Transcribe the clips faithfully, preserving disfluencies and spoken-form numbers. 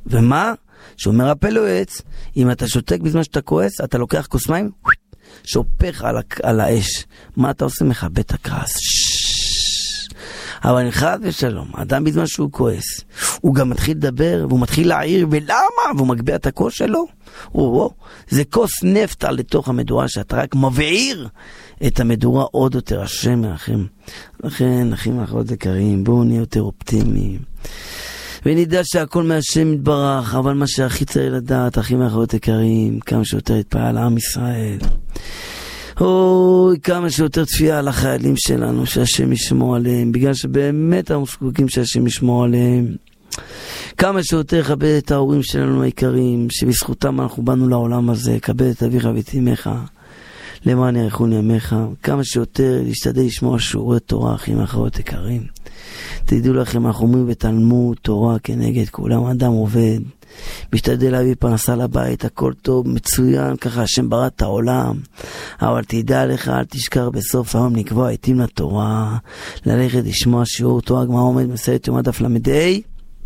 ומה? שאומר הפלו עץ, אם אתה שותק בזמן שאתה כועס, אתה לוקח כוס מים, שופך על, על האש. מה אתה עושה? מכבה את הכעס. אבל אחד ושלום, אדם בזמן שהוא כועס, הוא גם מתחיל לדבר, והוא מתחיל להעיר, ולמה? והוא מגביה את הקול שלו. או, או, זה כוס נפט על לתוך המדורה, שאתה רק מבעיר את המדורה עוד יותר. השם מרחם. לכן, אחים ואחיות יקרים, בואו נהיה יותר אופטימיים. ונדע שהכל מהשם מתברך, אבל מה שהכי צריך לדעת, אחים ואחיות יקרים, כמה שיותר יתפעל לעם ישראל. אוי, כמה שיותר תפייה על החיילים שלנו, שהשם ישמור עליהם, בגלל שבאמת אנחנו זקוקים שהשם ישמור עליהם. כמה שיותר כבד את ההורים שלנו היקרים, שבזכותם אנחנו באנו לעולם הזה, כבד את אביך ואת אמך, למען יאריכון ימיך. כמה שיותר להשתדל לשמוע שיעורי תורה, אחים ואחיות יקרים. תדעו לכם, אנחנו אומרים בתלמוד תורה כנגד כולם, אדם עובד, משתדל להביא פרנסה לבית, הכל טוב, מצוין, ככה השם ברא את העולם. אבל תדע לך, אל תשכח בסוף היום לקבוע עתים לתורה, ללכת לשמוע שיעור תורה. הגמרא עומד מסייעת יומא דף למד,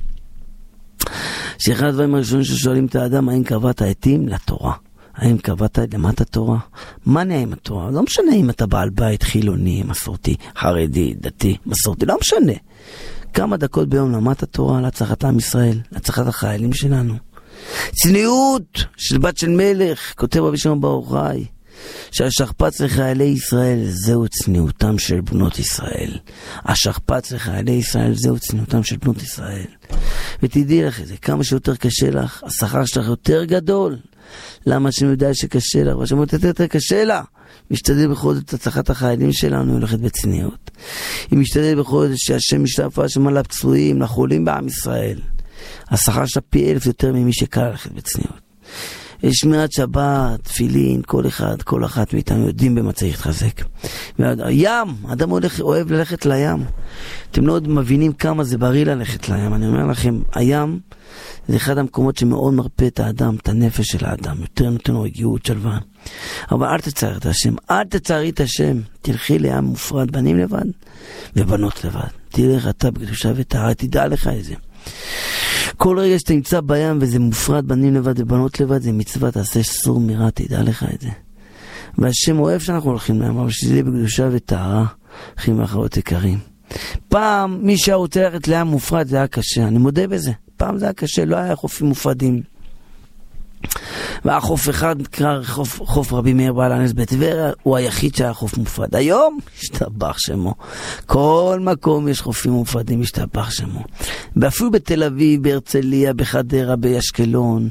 שאחד הדברים הראשונים ששואלים את האדם, האם קבעת עתים לתורה? האם קבעת למדת התורה? מה נהיה עם התורה? לא משנה אם אתה בעל בית חילוני, מסורתי, חרדי, דתי, מסורתי, לא משנה. כמה דקות ביום למדת התורה להצלחת עם ישראל, להצלחת החיילים שלנו. צניעות של בת של מלך, כותב רבי שמעון בר יוחאי, שהשכפ"ץ לחיילי ישראל זהו צניעותם של בנות ישראל. השכפ"ץ לחיילי ישראל זהו צניעותם של בנות ישראל. ותדעי לך את זה, כמה שיותר קשה לך, השכר שלך יותר גדול. למה השם יודע שקשה לך? והשם יותר יותר קשה לה. משתדל בכל זאת הצלחת החיילים שלנו, הולכת בצניעות. היא משתדל בכל זאת שהשם משתף השם על הפצועים, לחולים בעם ישראל. השכר שלה פי אלף יותר ממי שקל ללכת בצניעות. שמירת שבת, תפילין, כל אחד, כל אחת מאיתנו יודעים במה צריך להתחזק. ים, אדם הולך, אוהב ללכת לים. אתם לא עוד מבינים כמה זה בריא ללכת לים. אני אומר לכם, הים זה אחד המקומות שמאוד מרפא את האדם, את הנפש של האדם. יותר נותן לו רגיעות, שלווה. אבל אל תצערי את השם, אל תצערי את השם. תלכי לים מופרד, בנים לבד ובנות לבד. תלך אתה בקדושה וטהרה, תדע לך את זה. כל רגע שאתה נמצא בים וזה מופרד, בנים לבד ובנות לבד, זה מצווה, תעשה סור מרע, תדע לך את זה. והשם אוהב שאנחנו הולכים לים, אבל שזה יהיה בקדושה וטהרה, אחים ואחיות יקרים. פעם מי שרוצה ללכת לים מופרד זה היה קשה, אני מודה בזה. פעם זה היה קשה, לא היה חופים מופרדים. והחוף אחד נקרא חוף, חוף רבי מאיר בעל הנס בטבריה, הוא היחיד שהיה חוף מופרד. היום השתבח שמו, כל מקום יש חופים מופרדים, השתבח שמו. ואפילו בתל אביב, בהרצליה, בחדרה, באשקלון,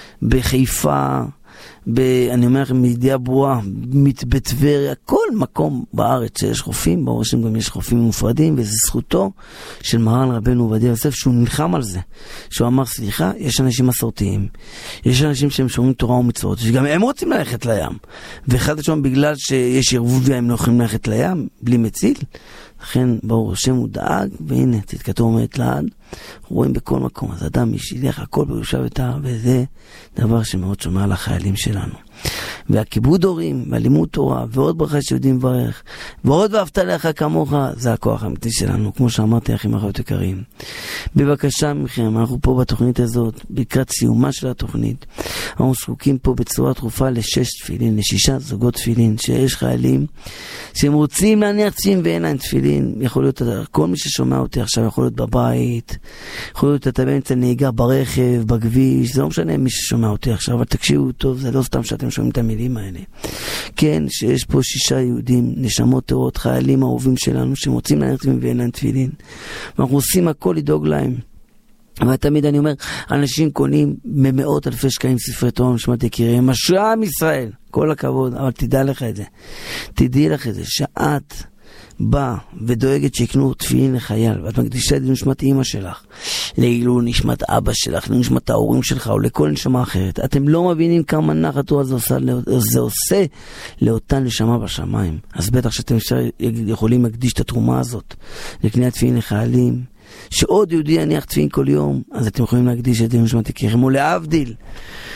בחיפה, ב, אני אומר לכם, מידיעה ברורה, בטבריה, כל מקום בארץ שיש חופים, ברור שגם יש חופים מופרדים, וזה זכותו של מרן רבנו עובדיה יוסף, שהוא נלחם על זה, שהוא אמר, סליחה, יש אנשים מסורתיים, יש אנשים שהם שומרים תורה ומצוות, שגם הם רוצים ללכת לים, ואחד השום בגלל שיש ערבוב והם לא יכולים ללכת לים, בלי מציל, לכן ברור השם הוא דאג, והנה, צדקתו עומדת לעד, רואים בכל מקום, אז אדם ישילך הכל בקדושה וטהרה, וזה דבר שמאוד שומר על החיילים שלנו. והכיבוד הורים, והלימוד תורה, ועוד ברכה שיודעים לברך, ועוד ואהבת לך כמוך, זה הכוח האמיתי שלנו, כמו שאמרתי, אחים ואחיות יקרים. בבקשה מכם, אנחנו פה בתוכנית הזאת, לקראת סיומה של התוכנית, אנחנו זקוקים פה בצורה תרופה לשש תפילין, לשישה זוגות תפילין, שיש חיילים שהם רוצים להניח תפילין ואין להם תפילין. יכול להיות, כל מי ששומע אותי עכשיו יכול להיות בבית, יכול להיות אתה באמצע נהיגה ברכב, בכביש, זה לא משנה מי ששומע אותי עכשיו, אבל תקשיבו טוב, זה לא סתם שאתם שומעים את המילים האלה. כן, שיש פה שישה יהודים, נשמות טהורות, חיילים אהובים שלנו, שמוצאים להניח תפילין ואין להם תפילין. ואנחנו עושים הכל לדאוג להם. אבל תמיד אני אומר, אנשים קונים במאות אלפי שקלים ספרי תורה נשמת יקיריהם, אשרי עם ישראל, כל הכבוד, אבל תדע לך את זה. תדעי לך את זה, שאת באה ודואגת שיקנו תפילין לחייל, ואת מקדישה את נשמת אמא שלך, לעילוי נשמת אבא שלך, לנשמת ההורים שלך, או לכל נשמה אחרת. אתם לא מבינים כמה נחת תורה זה עושה, זה עושה לאותן נשמה בשמיים. אז בטח שאתם יכולים להקדיש את התרומה הזאת, לקניית תפילין לחיילים, שעוד יהודי יניח תפילין כל יום, אז אתם יכולים להקדיש את זה נשמת יקיריכם, או להבדיל.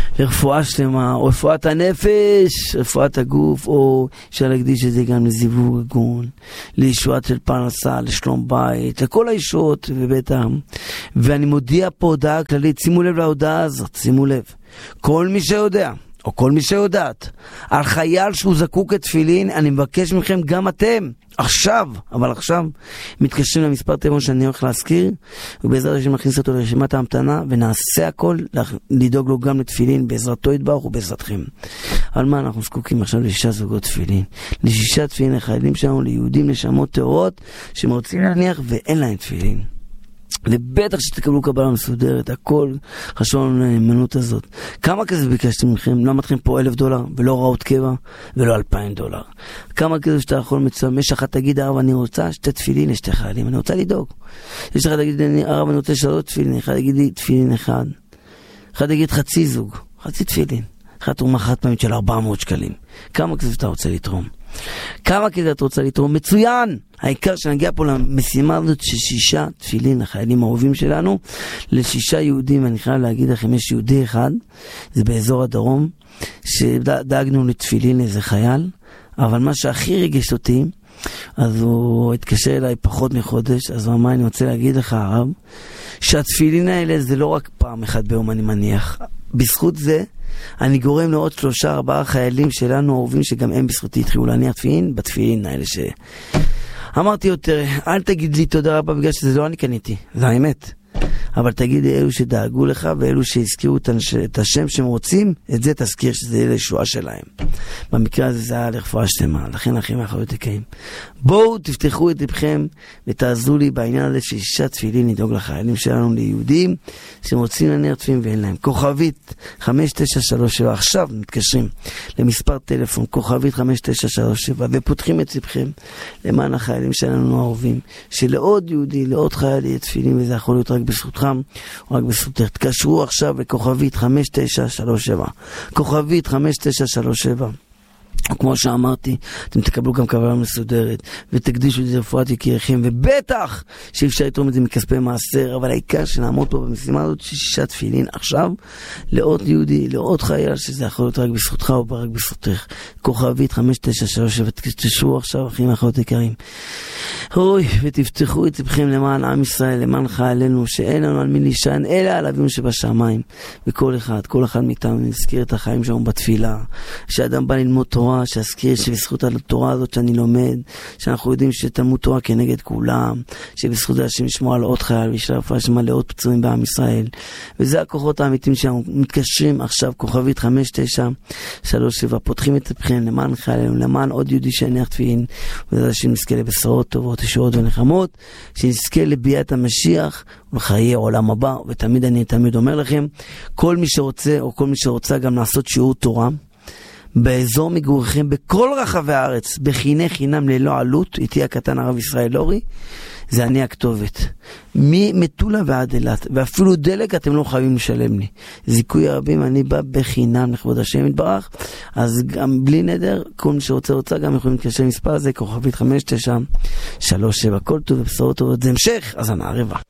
לרפואה שלמה, או רפואת הנפש, רפואת הגוף, או אפשר להקדיש את זה גם לזיווג הגון, לישועת של פרנסה, לשלום בית, לכל הישועות בבית העם. ואני מודיע פה הודעה כללית, שימו לב להודעה הזאת, שימו לב. כל מי שיודע, או כל מי שיודעת, על חייל שהוא זקוק לתפילין, אני מבקש מכם, גם אתם, עכשיו, אבל עכשיו, מתקשרים למספר טלפון שאני הולך להזכיר, ובעזרת השם נכניס אותו לרשימת ההמתנה, ונעשה הכל לדאוג לו גם לתפילין, בעזרתו יתברך ובעזרתכם. על מה אנחנו זקוקים עכשיו? לשישה זוגות תפילין. לשישה תפילין לחיילים שלנו, ליהודים, נשמות טהורות, שהם רוצים להניח ואין להם תפילין. ובטח שתקבלו קבלה מסודרת, הכל חשוב לנו להימנות הזאת. כמה כסף ביקשתם מכם? למה אתכם פה אלף דולר ולא רעות קבע ולא אלפיים דולר? כמה כסף שאתה יכול מצוין? יש לך תגיד הרב אני רוצה שתי תפילין לשתי חיילים, אני רוצה לדאוג. יש לך תגיד הרב אני רוצה שלוש תפילין, אחד תגיד לי תפילין אחד, אחד תגיד חצי זוג, חצי תפילין, אחד תרומה חד פעמית של ארבע מאות שקלים. כמה כסף אתה רוצה לתרום? כמה כסף אתה רוצה לתרום? מצוין! העיקר שנגיע פה למשימה הזאת ששישה תפילין לחיילים האהובים שלנו, לשישה יהודים. אני חייב להגיד לכם, יש יהודי אחד, זה באזור הדרום, שדאגנו לתפילין לאיזה חייל, אבל מה שהכי רגש אותי, אז הוא התקשר אליי פחות מחודש, אז הוא אמר, אני רוצה להגיד לך הרב, שהתפילין האלה זה לא רק פעם אחת ביום אני מניח, בזכות זה אני גורם לעוד שלושה ארבעה חיילים שלנו אהובים שגם הם בזכותי התחילו להניח תפילין בתפילין האלה ש... אמרתי יותר, אל תגיד לי תודה רבה בגלל שזה לא אני קניתי, זה האמת. אבל תגיד לי אלו שדאגו לך ואלו שהזכירו את השם שהם רוצים, את זה תזכיר שזה יהיה לישועה שלהם. במקרה הזה זה היה לרפואה שלמה, לכן אחים ואחיות יקרים. בואו תפתחו את לבכם ותעזרו לי בעניין הזה ששישה תפילין לדאוג לחיילים שלנו ליהודים שהם רוצים להניח תפילין ואין להם. כוכבית חמש תשע שלוש שבע, עכשיו מתקשרים למספר טלפון כוכבית חמש תשע שלוש שבע ופותחים את לבכם למען החיילים שלנו האהובים, שלעוד יהודי, לעוד חייל יהיה תפילין, וזה יכול להיות רק בזכותכם או רק בזכותך. תקשרו עכשיו לכוכבית חמש תשע שלוש שבע, כוכבית חמש תשע שלוש שבע. כמו שאמרתי, אתם תקבלו גם קבלה מסודרת ותקדישו את זה רפואת יקיריכם, ובטח שאי אפשר לתרום את זה מכספי מעשר, אבל העיקר שנעמוד פה במשימה הזאת שישה תפילין עכשיו לעוד יהודי, לעוד חייל, שזה יכול להיות רק בזכותך או רק בזכותך. כוכבית חמש תשע שלוש שבע, תקשרו עכשיו אחים ואחיות יקרים, אוי, ותפתחו את לבכם למען עם ישראל, למען חיילינו, שאין לנו על מי להישען אלא על אבינו שבשמיים. וכל אחד, כל אחד מאיתנו נזכיר את החיים שלנו בתפילה, שאדם בא ללמוד תורה, שאזכיר שבזכות התורה הזאת שאני לומד, שאנחנו יודעים שתלמוד תורה כנגד כולם, שבזכות זה השם ישמור על עוד חייל וישלח רפואה שלמה לעוד פצועים בעם ישראל. וזה הכוחות האמיתיים שאנחנו מתקשרים עכשיו, כוכבית חמש תשע שלוש שבע, פותחים את לבכם למען חיילינו, למען עוד יהודי שיניח תפילין, וזה השם נזכה לבשורות טובות, ישועות ונחמות, שנזכה לביאת המשיח ולחיי עולם הבא. ותמיד אני תמיד אומר לכם, כל מי שרוצה או כל מי שרוצה גם לעשות שיעור תורה באזור מגוריכם בכל רחבי הארץ בחיני חינם ללא עלות, איתי הקטן הרב ישראל אורי, זה אני הכתובת ממטולה ועד אילת, ואפילו דלק אתם לא חייבים לשלם לי, זיכוי הרבים, אני בא בחינם לכבוד השם יתברך. אז גם בלי נדר, כל מי שרוצה רוצה גם יכולים להתקשר מספר הזה כוכבית חמש תשע שלוש שבע. כל טוב ובשורות טובות, זה המשך אז אני ערבה.